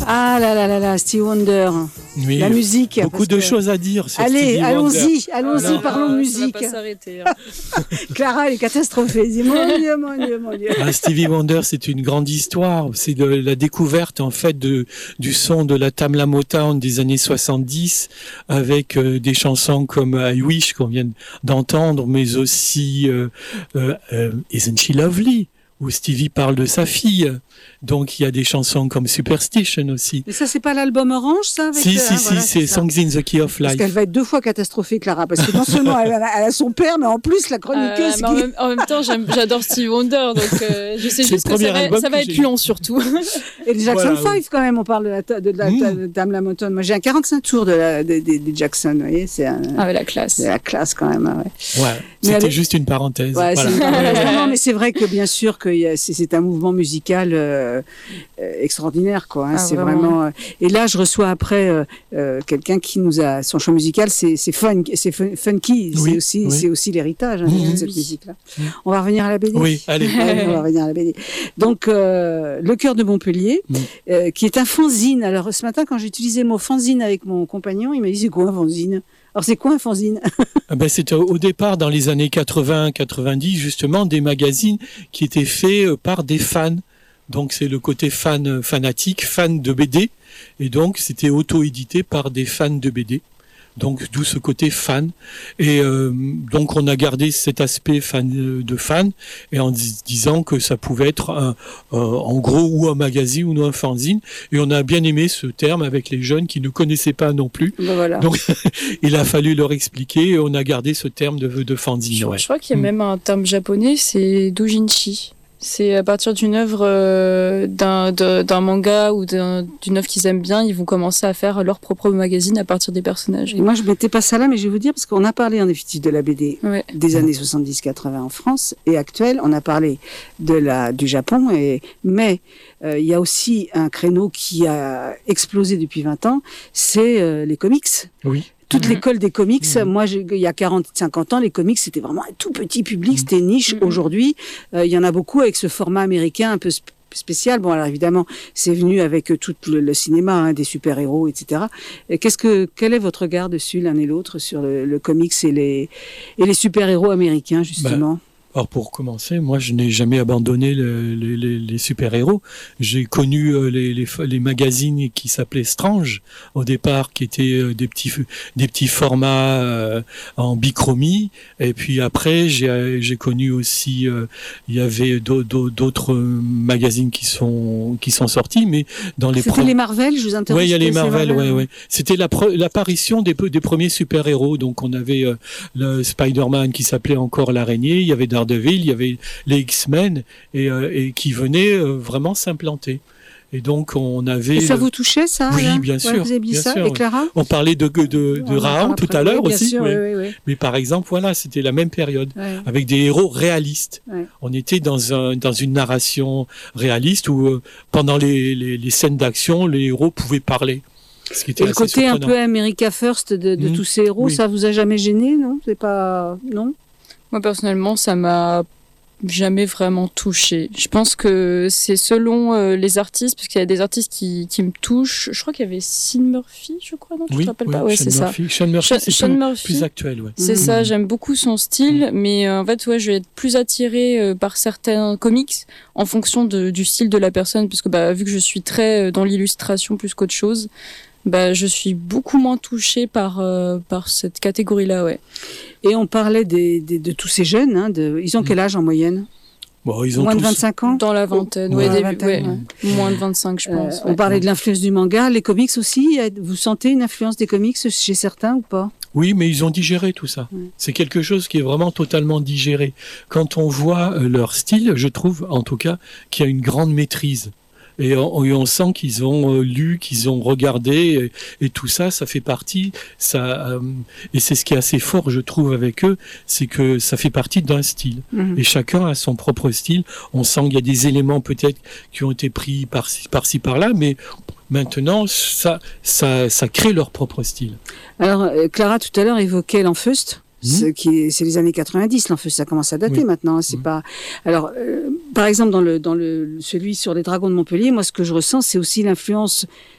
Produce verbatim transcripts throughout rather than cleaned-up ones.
Ah là là là là, Stevie Wonder. Oui, la musique. Beaucoup de que... choses à dire sur Allez, Stevie allons-y, allons-y, ah, parlons non, musique. Ça va pas s'arrêter. Hein. Clara, elle est catastrophée. Dis, mon Dieu, mon Dieu, mon Dieu. Ah, Stevie Wonder, c'est une grande histoire. C'est de la découverte, en fait, de, du son de la Tamla Motown des années soixante-dix, avec euh, des chansons comme I Wish qu'on vient d'entendre, mais aussi euh, euh, euh, Isn't She Lovely, où Stevie parle de sa fille. Donc il y a des chansons comme Superstition aussi. Mais ça, c'est pas l'album Orange, ça avec Si, euh, si, hein, si, voilà, c'est, c'est Songs in the Key of Life. Parce qu'elle va être deux fois catastrophée, Clara, parce que non seulement elle a, elle a son père, mais en plus la chroniqueuse. Euh, mais en, même, en même temps, j'aime, j'adore Stevie Wonder, donc euh, je sais juste que ça va, ça va être long surtout. Et les Jackson voilà, five, oui. Quand même, on parle de la, de la, mmh. de Tamla Motown. Moi, j'ai un quarante-cinq tours de, la, de, de, de Jackson, vous voyez, c'est un, ah, ouais, la classe. C'est la classe quand même. Ouais, ouais c'était avait... juste une parenthèse. Ouais, voilà. c'est une parenthèse. Non, mais c'est vrai que bien sûr que y a, c'est, c'est un mouvement musical euh, euh, extraordinaire. Quoi, hein, ah, c'est vraiment. vraiment euh... Et là, je reçois après euh, euh, quelqu'un qui nous a son choix musical, c'est c'est fun, c'est fun, funky, oui, c'est aussi oui. c'est aussi l'héritage hein, mmh, de cette oui. musique-là. Mmh. On va revenir à la B D. Oui, allez. On va revenir à la B D. Donc, euh, le Cœur de Montpellier, mmh. euh, qui est un fanzine. Alors, ce matin, quand j'ai utilisé le mot fanzine avec mon compagnon, il m'a dit c'est quoi un fanzine ? Alors, c'est quoi un fanzine ? Ben, c'était au départ, dans les années quatre-vingts quatre-vingt-dix, justement, des magazines qui étaient faits par des fans. Donc c'est le côté fan fanatique, fan de B D, et donc c'était auto-édité par des fans de B D. Donc d'où ce côté fan. Et euh, donc on a gardé cet aspect fan de fan, et en dis- disant que ça pouvait être un, euh, en gros ou un magazine ou un fanzine. Et on a bien aimé ce terme avec les jeunes qui ne connaissaient pas non plus. Ben voilà. Donc il a fallu leur expliquer, et on a gardé ce terme de, de fanzine. Je, ouais. je crois qu'il y a mmh. même un terme japonais, c'est doujinshi. C'est à partir d'une œuvre, euh, d'un, de, d'un manga ou d'un, d'une œuvre qu'ils aiment bien, ils vont commencer à faire leur propre magazine à partir des personnages. Et moi, je mettais pas ça là, mais je vais vous dire, parce qu'on a parlé en effectif de la B D ouais. des années soixante-dix quatre-vingts en France, et actuelle, on a parlé de la, du Japon, et, mais il euh, y a aussi un créneau qui a explosé depuis vingt ans, c'est euh, les comics. Oui. Toute mmh. l'école des comics, mmh. moi, j'ai, il y a quarante, cinquante ans, les comics, c'était vraiment un tout petit public, mmh. c'était niche. Mmh. Aujourd'hui, euh, il y en a beaucoup avec ce format américain un peu sp- spécial. Bon, alors évidemment, c'est venu avec tout le, le cinéma, hein, des super-héros, et cetera. Et qu'est-ce que, quel est votre regard dessus, l'un et l'autre, sur le, le comics et les, et les super-héros américains, justement? Ben. Alors pour commencer, moi je n'ai jamais abandonné le, le, les, les super-héros. J'ai connu euh, les, les, les magazines qui s'appelaient Strange au départ, qui étaient euh, des petits des petits formats euh, en bichromie. Et puis après j'ai j'ai connu aussi euh, il y avait d'autres, d'autres magazines qui sont qui sont sortis, mais dans les c'était pro... les Marvel, je vous interromps. Oui, il y a les Marvel, ouais ouais. C'était la pre... l'apparition des des premiers super-héros. Donc on avait euh, le Spider-Man qui s'appelait encore l'araignée, il y avait Daredevil, il y avait les X-Men et, euh, et qui venaient euh, vraiment s'implanter. Et donc on avait. Et ça vous touchait ça? Oui, là bien ouais, sûr. Vous avez dit bien ça, sûr, et Clara? On parlait de de, de, de Raon tout à l'heure oui, aussi. Sûr, oui. Oui, oui, oui. Mais par exemple, voilà, c'était la même période ouais. avec des héros réalistes. Ouais. On était dans un dans une narration réaliste où euh, pendant les, les les scènes d'action, les héros pouvaient parler. Ce qui était et le côté surprenant. un peu America First de, de mmh. tous ces héros, oui. ça vous a jamais gêné, non? C'est pas non? Moi personnellement, ça m'a jamais vraiment touché. Je pense que c'est selon euh, les artistes, parce qu'il y a des artistes qui, qui me touchent. Je crois qu'il y avait Sean Murphy, je crois, non? Tu oui, te rappelles oui, pas? Ouais, Sean c'est Murphy. ça. Sean Murphy, Sean, c'est Sean plus, Murphy, plus actuel, ouais. C'est mmh. ça, j'aime beaucoup son style, mmh. mais euh, en fait, ouais, je vais être plus attirée euh, par certains comics en fonction de, du style de la personne, parce que bah, vu que je suis très euh, dans l'illustration plus qu'autre chose, bah, je suis beaucoup moins touchée par, euh, par cette catégorie-là, ouais. Et on parlait des, des, de tous ces jeunes, hein, de... ils ont quel âge en moyenne? Bon, ils ont moins tous... de vingt-cinq ans? Dans la vingtaine, ouais, ouais, début, vingtaine, ouais. ouais. Moins de vingt-cinq, je pense. Euh, ouais. On parlait de l'influence du manga, les comics aussi. Vous sentez une influence des comics chez certains ou pas? Oui, mais ils ont digéré tout ça. Ouais. C'est quelque chose qui est vraiment totalement digéré. Quand on voit euh, leur style, je trouve, en tout cas, qu'il y a une grande maîtrise. Et on, et on sent qu'ils ont euh, lu, qu'ils ont regardé, et, et tout ça, ça fait partie. Ça, euh, et c'est ce qui est assez fort, je trouve, avec eux, c'est que ça fait partie d'un style. Mmh. Et chacun a son propre style. On sent qu'il y a des éléments peut-être qui ont été pris par-ci, par-ci par-là, mais maintenant, ça, ça, ça crée leur propre style. Alors, euh, Clara, tout à l'heure, évoquait l'Enfeust. Ce qui est, c'est les années quatre-vingt-dix, l'Enfeust, ça commence à dater oui. maintenant. C'est mmh. pas. Alors, euh, par exemple, dans le dans le celui sur les Dragons de Montpellier, moi, ce que je ressens, c'est aussi l'influence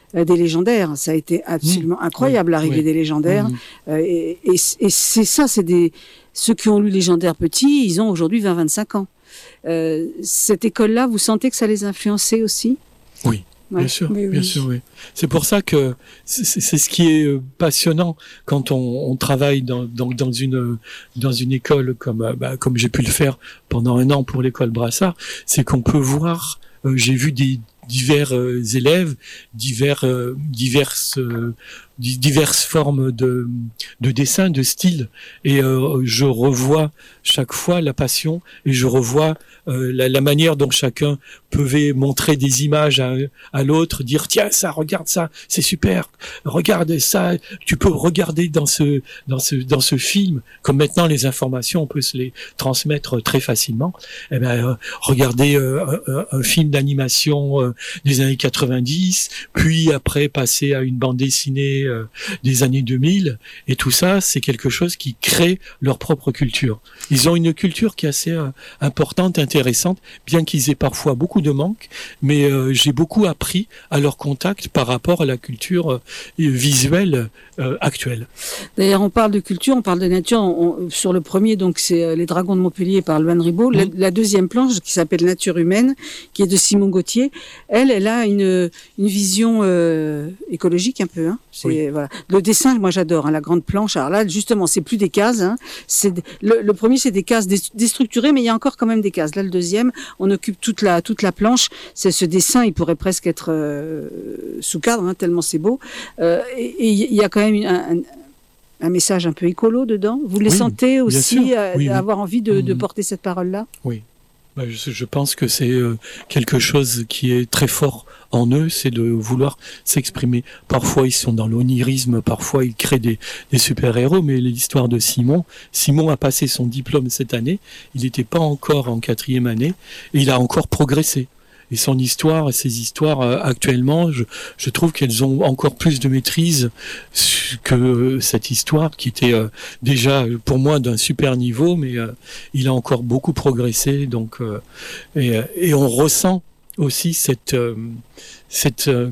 euh, des légendaires. Ça a été absolument mmh. incroyable, oui. l'arrivée oui. des légendaires. Mmh. Euh, et, et, et c'est ça, c'est des ceux qui ont lu Légendaire petit, ils ont aujourd'hui vingt à vingt-cinq ans. Euh, cette école-là, vous sentez que ça les a influencés aussi ? Oui. Ouais. Bien sûr, oui, bien oui. sûr, oui. C'est pour ça que c'est, c'est ce qui est passionnant quand on, on travaille dans, dans, dans une dans une école comme bah, comme j'ai pu le faire pendant un an pour l'école Brassard, c'est qu'on peut voir. Euh, j'ai vu des divers euh, élèves, divers euh, diverses euh, diverses formes de de dessin, de style, et euh, je revois chaque fois la passion et je revois euh, la, la manière dont chacun pouvait montrer des images à, à l'autre, dire tiens ça, regarde ça, c'est super, regarde ça, tu peux regarder dans ce dans ce dans ce film, comme maintenant les informations on peut se les transmettre très facilement. Eh ben euh, regardez euh, un, un film d'animation euh, des années quatre-vingt-dix, puis après passer à une bande dessinée euh, des années deux mille, et tout ça c'est quelque chose qui crée leur propre culture. Ils ont une culture qui est assez euh, importante, intéressante, bien qu'ils aient parfois beaucoup de manques, mais euh, j'ai beaucoup appris à leur contact par rapport à la culture euh, visuelle euh, actuelle. D'ailleurs, on parle de culture, on parle de nature. On, on, sur le premier, donc c'est euh, Les Dragons de Montpellier par Loane Ribaud. Mmh. La, la deuxième planche, qui s'appelle Nature humaine, qui est de Simon Gauthier, elle, elle a une, une vision euh, écologique un peu. Hein. C'est, oui. voilà. Le dessin, moi j'adore, hein, la grande planche. Alors là, justement, c'est plus des cases. Hein. C'est le, le premier, c'est des cases déstructurées, mais il y a encore quand même des cases. Là, le deuxième, on occupe toute la toute la planche. C'est ce dessin, il pourrait presque être euh, sous cadre, hein, tellement c'est beau. Euh, et il y a quand même une, un, un message un peu écolo dedans. Vous les oui, sentez aussi euh, oui, avoir oui. envie de, mmh. de porter cette parole-là ? Oui. Je, je pense que c'est euh, quelque chose qui est très fort en eux, c'est de vouloir s'exprimer. Parfois, ils sont dans l'onirisme, parfois, ils créent des, des super-héros, mais l'histoire de Simon, Simon a passé son diplôme cette année, il n'était pas encore en quatrième année, et il a encore progressé. Et son histoire, ses histoires euh, actuellement, je, je trouve qu'elles ont encore plus de maîtrise que euh, cette histoire qui était euh, déjà pour moi d'un super niveau, mais euh, il a encore beaucoup progressé. Donc, euh, et, et on ressent aussi cette euh, cette euh,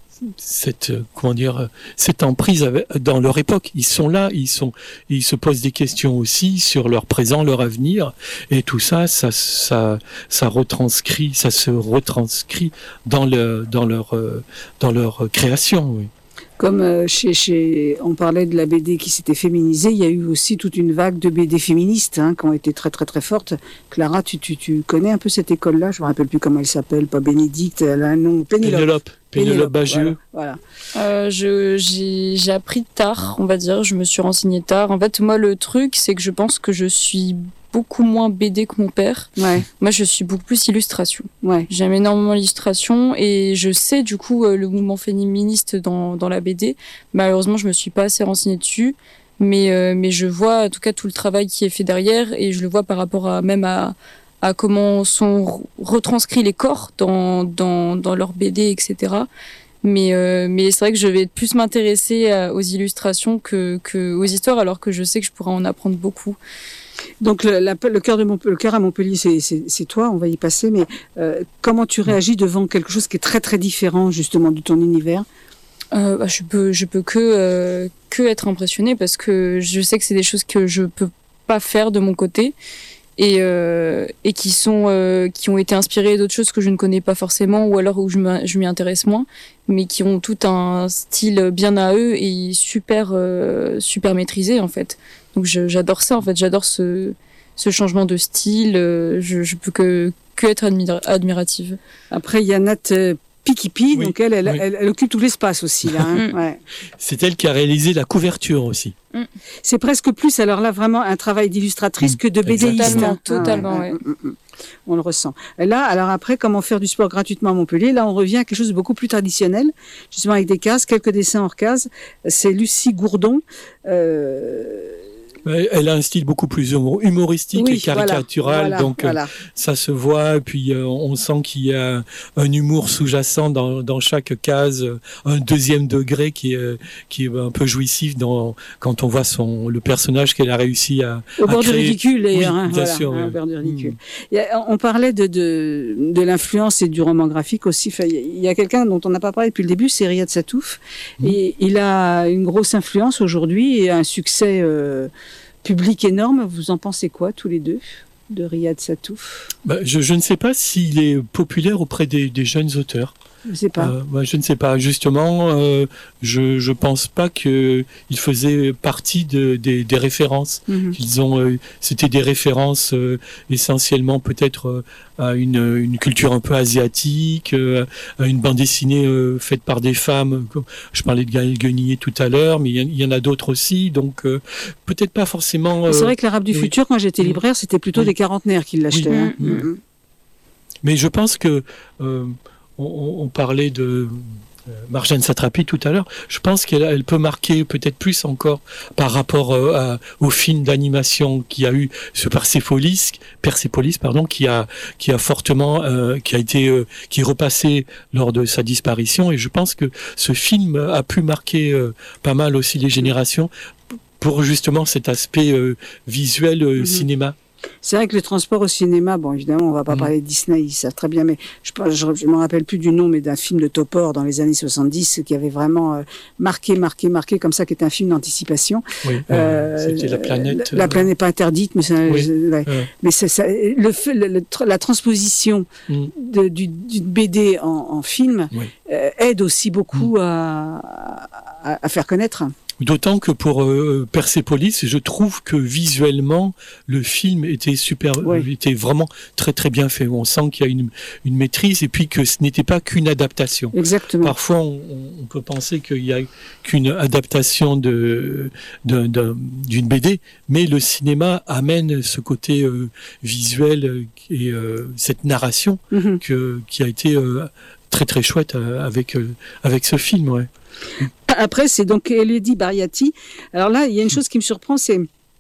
cette comment dire cette emprise avec, dans leur époque. Ils sont là, ils sont ils se posent des questions aussi sur leur présent, leur avenir, et tout ça ça ça ça retranscrit ça se retranscrit dans le dans leur dans leur création. Oui. Comme euh, chez, chez, on parlait de la B D qui s'était féminisée, il y a eu aussi toute une vague de B D féministes hein, qui ont été très très très fortes. Clara, tu, tu, tu connais un peu cette école-là ? Je me rappelle plus comment elle s'appelle, pas Bénédicte, elle a un nom, Pénélope. Pénélope, Pénélope Bagieux. Voilà. voilà. Euh, je, j'ai, j'ai appris tard, on va dire, je me suis renseignée tard. En fait, moi, le truc, c'est que je pense que je suis beaucoup moins B D que mon père. Ouais. Moi, je suis beaucoup plus illustration. Ouais. J'aime énormément l'illustration et je sais du coup euh, le mouvement féministe dans dans la B D. Malheureusement, je me suis pas assez renseignée dessus, mais euh, mais je vois en tout cas tout le travail qui est fait derrière et je le vois par rapport à même à à comment sont retranscrits les corps dans dans dans leur B D, et cetera. Mais euh, mais c'est vrai que je vais plus m'intéresser à, aux illustrations que que aux histoires, alors que je sais que je pourrais en apprendre beaucoup. Donc le, la, le cœur de Mont, le cœur à Montpellier, c'est, c'est, c'est toi. On va y passer. Mais euh, comment tu réagis devant quelque chose qui est très très différent justement de ton univers ? euh, bah, Je peux je peux que euh, que être impressionnée parce que je sais que c'est des choses que je peux pas faire de mon côté et euh, et qui sont euh, qui ont été inspirées d'autres choses que je ne connais pas forcément ou alors où je me, je m'y intéresse moins, mais qui ont tout un style bien à eux et super euh, super maîtrisé en fait. Donc je, j'adore ça en fait, j'adore ce ce changement de style. Euh, je je peux que que être admira- admirative. Après il y a Nat euh, Pikipi, oui, donc elle elle, oui. elle elle elle occupe tout l'espace aussi là. Hein. ouais. C'est elle qui a réalisé la couverture aussi. C'est presque plus alors là vraiment un travail d'illustratrice mmh. que de BDiste. Totalement, hein. totalement. Ah, ouais. Ouais. On le ressent. Et là, alors après, comment faire du sport gratuitement à Montpellier ? Là, on revient à quelque chose de beaucoup plus traditionnel, justement avec des cases, quelques dessins hors cases. C'est Lucie Gourdon. Euh, Elle a un style beaucoup plus humoristique Oui, et caricatural, voilà, donc voilà. euh, ça se voit. Et puis euh, on sent qu'il y a un humour sous-jacent dans, dans chaque case, un deuxième degré qui est qui est un peu jouissif dans quand on voit son le personnage qu'elle a réussi à au à bord du créer. ridicule, et Oui, hein, bien voilà, sûr, hein, oui. au bord du ridicule. Mm. Il y a- on parlait de de, de l'influence et du roman graphique aussi. Enfin, il y a quelqu'un dont on n'a pas parlé depuis le début, c'est Riyad Sattouf, Mm. et il a une grosse influence aujourd'hui et un succès euh, public énorme. Vous en pensez quoi, tous les deux, de Riyad Sattouf? Bah, je, je ne sais pas s'il est populaire auprès des, des jeunes auteurs. Je sais pas. Euh, ouais, je ne sais pas. Justement, euh, je je pense pas que il faisait partie de, des, des références. Mhm. Qu'ils ont, euh, c'était des références euh, essentiellement peut-être euh, à une, une culture un peu asiatique, euh, à une bande dessinée euh, faite par des femmes. Comme- Je parlais de Gaël Guenillet tout à l'heure, mais il y, en- il y en a d'autres aussi. Donc euh, peut-être pas forcément. euh, C'est vrai que l'Arabe du oui. futur, quand j'étais Mm. libraire, c'était plutôt Oui. des quarantenaires qui l'achetaient. Oui. hein. Mm. Mhm. Mais je pense que euh, on, on parlait de euh, Marjane Satrapi tout à l'heure. Je pense qu'elle elle peut marquer peut-être plus encore par rapport euh, à- au film d'animation qui a eu ce Persepolis, Persepolis pardon, qui a qui a fortement euh, qui a été euh, qui est repassé lors de sa disparition. Et je pense que ce film a pu marquer euh, pas mal aussi les générations pour justement cet aspect euh, visuel euh, Mhm. cinéma. C'est vrai que le transport au cinéma, bon, évidemment, on va pas Mhm. parler de Disney, ils savent très bien, mais je ne je, je me rappelle plus du nom, mais d'un film de Topor dans les années soixante-dix qui avait vraiment euh, marqué, marqué, marqué, comme ça, qui est un film d'anticipation. Oui, Euh, euh, c'était la planète. La, la planète pas interdite, mais, ça, Oui. je- ouais. euh, mais c'est ça, le, fait- le- le tra- la transposition mm. de- du, d'une B D en, en film Oui. euh, aide aussi beaucoup à, à, à faire connaître. D'autant que pour euh, Persepolis, je trouve que visuellement, le film était super, Oui. euh, était vraiment très très bien fait. On sent qu'il y a une, une maîtrise et puis que ce n'était pas qu'une adaptation. Exactement. Parfois, on, on peut penser qu'il y a qu'une adaptation de, de- de- d'une B D, mais le cinéma amène ce côté euh, visuel euh, et euh, cette narration Mhm. que, qui a été euh, très très chouette euh, avec euh, avec ce film. Ouais. Après, c'est donc Elodie Bariati. Alors là, il y a une chose qui me surprend, c'est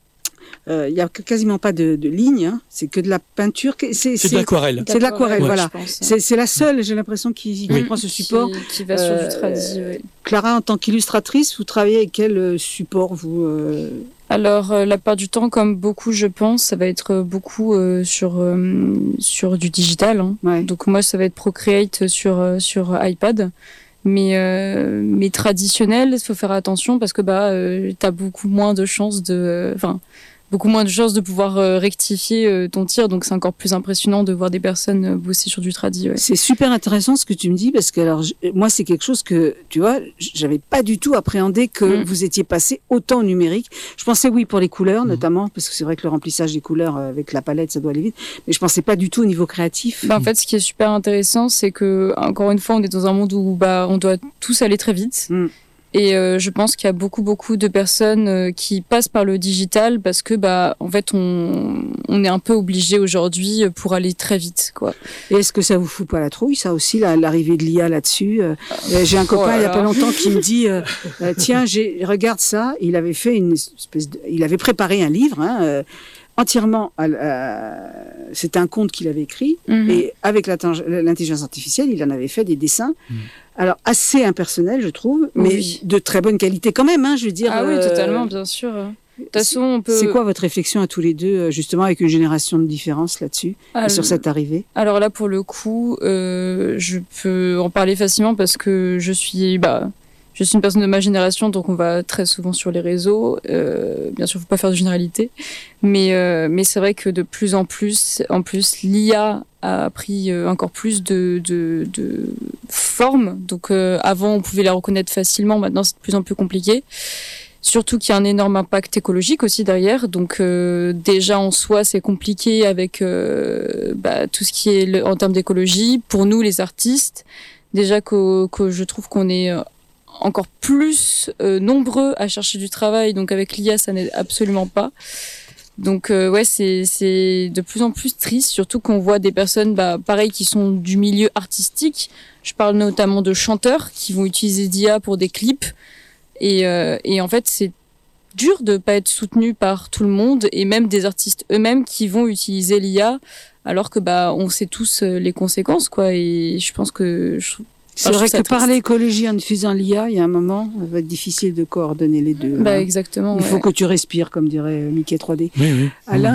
euh, il y a quasiment pas de, de lignes, hein. C'est que de la peinture. Que- C'est C'est de l'aquarelle. c'est de l'aquarelle, Ouais, voilà. je pense. c'est- c'est la seule, j'ai l'impression, qui, qui Mm. prend ce support. Qui, qui va sur Euh, du tradi, ouais. Clara, en tant qu'illustratrice, vous travaillez avec quel euh, support, vous euh, Alors, euh, la part du temps, comme beaucoup, je pense, ça va être euh, beaucoup euh, sur, euh, sur du digital. Hein. ouais. Donc, moi, ça va être Procreate sur, euh, sur iPad. Mais, euh, mais traditionnel, il faut faire attention parce que bah, euh, tu as beaucoup moins de chances de. Enfin, beaucoup moins de chances de pouvoir euh, rectifier euh, ton tir. Donc, c'est encore plus impressionnant de voir des personnes euh, bosser sur du tradi. Ouais. C'est super intéressant ce que tu me dis parce que alors je- moi c'est quelque chose que tu vois j'avais pas du tout appréhendé que Mm. vous étiez passé autant au numérique. Je pensais oui pour les couleurs Mm. notamment parce que c'est vrai que le remplissage des couleurs euh, avec la palette ça doit aller vite, mais je pensais pas du tout au niveau créatif. Bah, en fait, ce qui est super intéressant, c'est que, encore une fois, on est dans un monde où bah, on doit tous aller très vite. Mm. Et euh, je pense qu'il y a beaucoup, beaucoup de personnes euh, qui passent par le digital parce que, bah, en fait, on, on est un peu obligé aujourd'hui pour aller très vite, quoi. Et est-ce que ça vous fout pas la trouille ça aussi la- l'arrivée de l'I A là-dessus euh, euh, J'ai un copain Oh là il y a là. pas longtemps qui me dit euh, euh, tiens j'ai regarde ça, il avait fait une espèce de, il avait préparé un livre hein, euh, entièrement à, à- c'est un conte qu'il avait écrit. Mhm. Et avec l'intellig- l'intelligence artificielle, il en avait fait des dessins. Mm. Alors, assez impersonnels, je trouve, mais Oui. de très bonne qualité quand même, hein, je veux dire. Ah oui, euh, totalement, bien sûr. De toute façon, on peut. C'est quoi votre réflexion à tous les deux, euh, justement, avec une génération de différence là-dessus, Ah, et sur cette arrivée Alors là, pour le coup, euh, je peux en parler facilement parce que je suis, bah, je suis une personne de ma génération, donc on va très souvent sur les réseaux. Euh, bien sûr, faut pas faire de généralité, mais euh, mais c'est vrai que de plus en plus, en plus, l'I A a pris euh, encore plus de de, de forme. Donc euh, avant, on pouvait la reconnaître facilement. Maintenant, c'est de plus en plus compliqué. Surtout qu'il y a un énorme impact écologique aussi derrière. Donc euh, déjà en soi, c'est compliqué avec euh, bah, tout ce qui est le- en termes d'écologie. Pour nous, les artistes, déjà que, que je trouve qu'on est euh, encore plus euh, nombreux à chercher du travail. Donc avec l'I A, ça n'aide absolument pas. Donc euh, ouais, c'est c'est de plus en plus triste, surtout qu'on voit des personnes, bah, pareil, qui sont du milieu artistique. Je parle notamment de chanteurs qui vont utiliser d'I A pour des clips. Et, euh, et en fait, c'est dur de pas être soutenu par tout le monde et même des artistes eux-mêmes qui vont utiliser l'I A alors que bah on sait tous les conséquences quoi et je pense que je... C'est enfin, vrai je que trouve ça parler triste. écologie en diffusant l'I A, il y a un moment, ça va être difficile de coordonner les deux. Bah hein. exactement. Il faut ouais. que tu respires, comme dirait Mickey trois D. Oui, oui. Alain,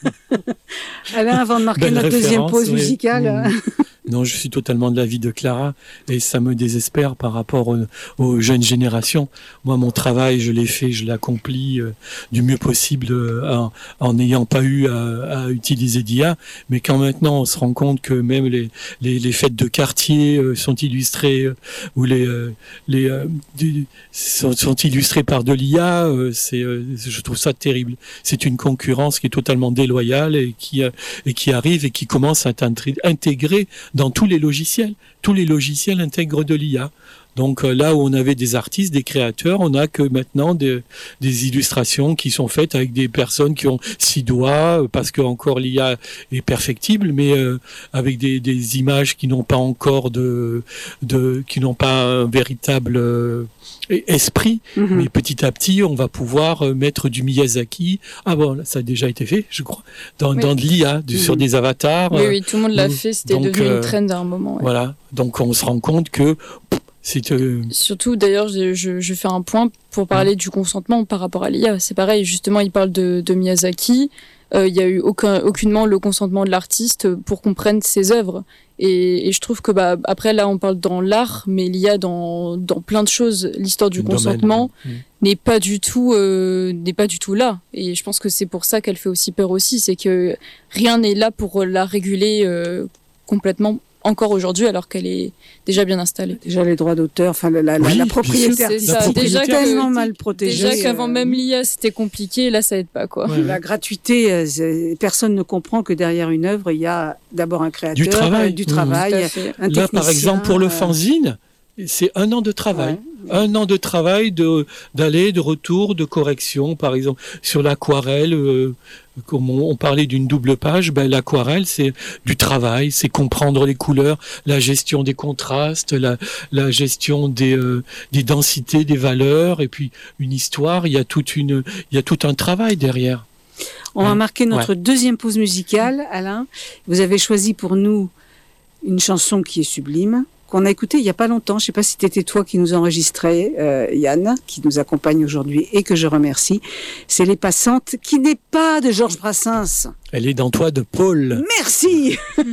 Alain, avant de marquer Belle notre deuxième référence, pause oui. musicale, Mmh. Non, je suis totalement de l'avis de Clara et ça me désespère par rapport aux, aux jeunes générations. Moi, mon travail, je l'ai fait, je l'accomplis euh, du mieux possible euh, en en n'ayant pas eu à, à utiliser d'I A. Mais quand maintenant on se rend compte que même les, les, les fêtes de quartier euh, sont illustrées euh, ou les, euh, les euh, du- sont, sont illustrées par de l'I A, euh, c'est, euh, je trouve ça terrible. C'est une concurrence qui est totalement déloyale et qui, euh, et qui arrive et qui commence à être intré- intégrée dans tous les logiciels. Tous les logiciels intègrent de l'I A. Donc euh, là où on avait des artistes, des créateurs, on a que maintenant des, des illustrations qui sont faites avec des personnes qui ont six doigts, euh, parce que encore l'I A est perfectible, mais euh, avec des, des images qui n'ont pas encore de, de qui n'ont pas un véritable euh, esprit. Mhm. Mais petit à petit, on va pouvoir euh, mettre du Miyazaki. Ah bon, ça a déjà été fait, je crois, dans, Oui. dans de l'I A, du- Mhm. sur des avatars. Oui, euh, oui, tout le monde l'a donc- fait, c'était donc, devenu euh, une trend à un moment. ouais. Voilà. Donc on se rend compte que pff, c'est euh, Surtout, d'ailleurs, je, je, je fais un point pour parler du consentement par rapport à l'I A. C'est pareil, justement, il parle de, de Miyazaki. Euh, Il y a eu aucun, aucunement le consentement de l'artiste pour qu'on prenne ses œuvres. Et, et je trouve que, bah, après, là, on parle dans l'art, mais l'I A dans, dans plein de choses. L'histoire du le domaine. consentement Mm. n'est pas du tout, euh, n'est pas du tout là. Et je pense que c'est pour ça qu'elle fait aussi peur aussi. C'est que rien n'est là pour la réguler euh, complètement encore aujourd'hui, alors qu'elle est déjà bien installée. déjà les droits d'auteur, enfin la, la, la- Oui, la bien propriété sûr. C'est artistique ça. est Déjà que- tellement mal protégée. Déjà qu'avant euh, même l'I A, c'était compliqué, là, ça aide pas, quoi. Ouais, La ouais. gratuité, euh, c'est- personne ne comprend que derrière une œuvre, il y a d'abord un créateur, Du travail. euh, du Mmh. travail, Tout à fait. un Là, par technicien, exemple, pour le euh, fanzine, c'est un an de travail. ouais. Un an de travail de d'aller, de retour, de correction. Par exemple, sur l'aquarelle, euh, comme on, on parlait d'une double page, ben, l'aquarelle, c'est du travail, c'est comprendre les couleurs, la gestion des contrastes, la, la gestion des, euh, des densités, des valeurs, et puis une histoire. Il y a toute une, il y a tout un travail derrière. On va Ouais. marquer notre deuxième pause musicale, Alain. Vous avez choisi pour nous une chanson qui est sublime, qu'on a écoutée il n'y a pas longtemps. Je ne sais pas si c'était toi qui nous enregistrais, euh, Yann, qui nous accompagne aujourd'hui et que je remercie. C'est Les Passantes, qui n'est pas de Georges Brassens. Elle est dans toi de Paul. Merci.